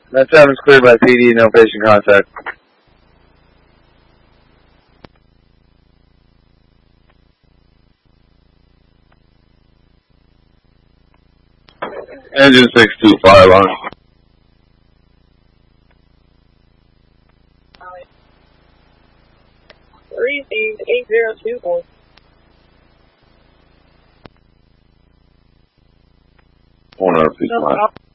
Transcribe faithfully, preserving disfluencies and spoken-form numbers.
That seven's cleared by P D, no patient contact. Engine six two five on. Received eight zero two four. One up, please.